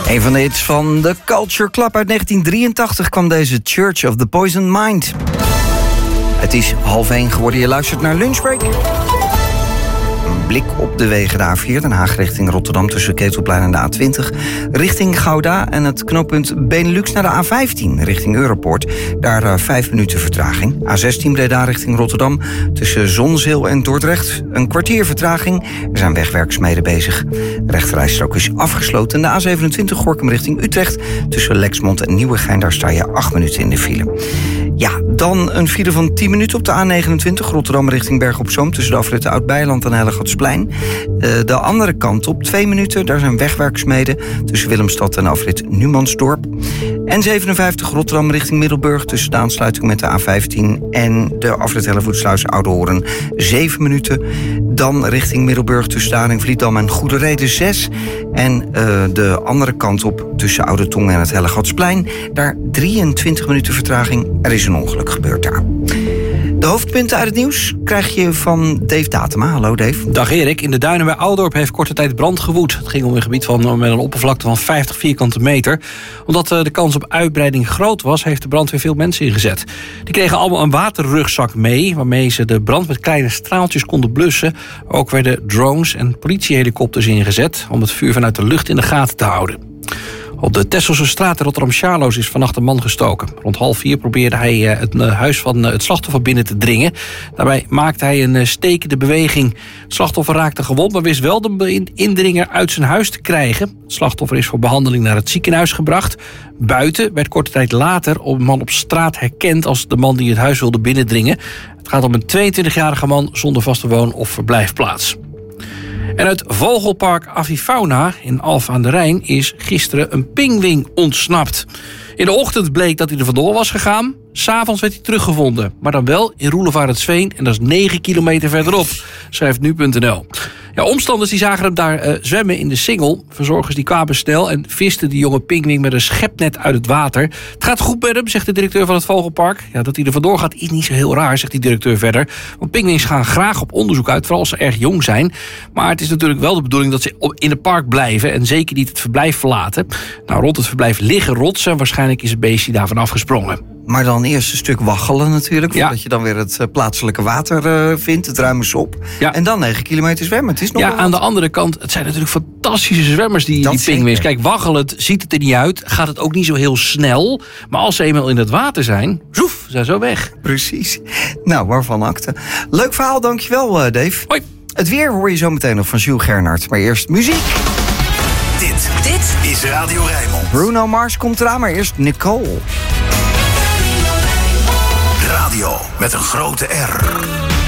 Een van de hits van The Culture Club uit 1983 kwam deze Church of the Poisoned Mind. Het is 12:30 geworden, je luistert naar Lunchbreak. Een blik op de wegen, de A4, Den Haag richting Rotterdam tussen Ketelplein en de A20. Richting Gouda en het knooppunt Benelux naar de A15 richting Europoort. Daar 5 minuten vertraging. A16 Breda richting Rotterdam tussen Zonzeel en Dordrecht. Een kwartier vertraging. Er zijn wegwerkzaamheden bezig. De rechterrijstrook is afgesloten. De A27 Gorinchem richting Utrecht tussen Lexmond en Nieuwegein. Daar sta je 8 minuten in de file. Ja, dan een file van 10 minuten op de A29 Rotterdam richting Berg op Zoom tussen de afritten Oud-Beiland en Hellegatsplein. De andere kant op 2 minuten, daar zijn wegwerkzaamheden tussen Willemstad en afrit Numansdorp. En 57 Rotterdam richting Middelburg tussen de aansluiting met de A15 en de afrit Hellevoetsluis Oudehoorn 7 minuten. Dan richting Middelburg tussen de Haring Vlietdam en Goede Reden 6. En de andere kant op tussen Oude Tong en het Hellegatsplein. Daar 23 minuten vertraging. Er is een ongeluk gebeurd daar. De hoofdpunten uit het nieuws krijg je van Dave Datema. Hallo Dave. Dag Erik. In de duinen bij Oudorp heeft korte tijd brand gewoed. Het ging om een gebied met een oppervlakte van 50 vierkante meter. Omdat de kans op uitbreiding groot was, heeft de brandweer veel mensen ingezet. Die kregen allemaal een waterrugzak mee, waarmee ze de brand met kleine straaltjes konden blussen. Ook werden drones en politiehelikopters ingezet om het vuur vanuit de lucht in de gaten te houden. Op de Tesselse straat in Rotterdam-Charloes is vannacht een man gestoken. Rond 3:30 probeerde hij het huis van het slachtoffer binnen te dringen. Daarbij maakte hij een stekende beweging. Het slachtoffer raakte gewond, maar wist wel de indringer uit zijn huis te krijgen. Het slachtoffer is voor behandeling naar het ziekenhuis gebracht. Buiten werd korte tijd later een man op straat herkend als de man die het huis wilde binnendringen. Het gaat om een 22-jarige man zonder vaste woon- of verblijfplaats. En uit vogelpark Avifauna in Alphen aan de Rijn is gisteren een pinguïn ontsnapt. In de ochtend bleek dat hij er vandoor was gegaan. 's Avonds werd hij teruggevonden. Maar dan wel in Roelevaretsveen en dat is 9 kilometer verderop, schrijft nu.nl. Ja, omstanders die zagen hem daar zwemmen in de Singel. Verzorgers die kwamen snel en visten die jonge pinguïn met een schepnet uit het water. Het gaat goed met hem, zegt de directeur van het vogelpark. Ja, dat hij er vandoor gaat is niet zo heel raar, zegt die directeur verder. Want pinguïns gaan graag op onderzoek uit, vooral als ze erg jong zijn. Maar het is natuurlijk wel de bedoeling dat ze in het park blijven en zeker niet het verblijf verlaten. Nou, rond het verblijf liggen rotsen. Waarschijnlijk is het beestje daarvan afgesprongen. Maar dan eerst een stuk waggelen natuurlijk. Ja. Voordat je dan weer het plaatselijke water vindt. Het ruime sop. Ja. En dan 9 kilometer zwemmen. Het is nog wel aan de andere kant, het zijn natuurlijk fantastische zwemmers, die pinguïns. Kijk, waggelend ziet het er niet uit. Gaat het ook niet zo heel snel. Maar als ze eenmaal in het water zijn, zoef, zijn ze weg. Precies. Nou, waarvan akte. Leuk verhaal, dankjewel Dave. Hoi. Het weer hoor je zo meteen nog van Jules Gernhardt. Maar eerst muziek. Dit is Radio Rijnmond. Bruno Mars komt eraan, maar eerst Nicole. Radio met een grote R.